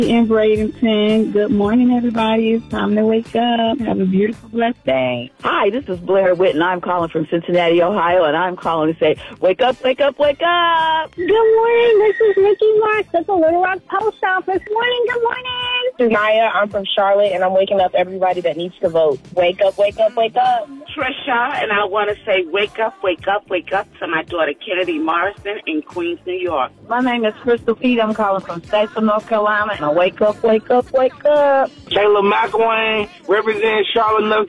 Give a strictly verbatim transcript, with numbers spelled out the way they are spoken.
In Bradenton. Good morning, everybody. It's time to wake up. Have a beautiful, blessed day. Hi, this is Blair Witt, and I'm calling from Cincinnati, Ohio, and I'm calling to say, wake up, wake up, wake up. Good morning. This is Nikki Marks at the Little Rock Post Office. Morning, good morning. This is Maya. I'm from Charlotte, and I'm waking up everybody that needs to vote. Wake up, wake up, wake up. Trisha, and I want to say, wake up, wake up, wake up to my daughter Kennedy Morrison in Queens, New York. My name is Crystal Pete. I'm calling from Statesville, North Carolina, and I wake up, wake up, wake up. Taylor McElwain, representing Charlotte, North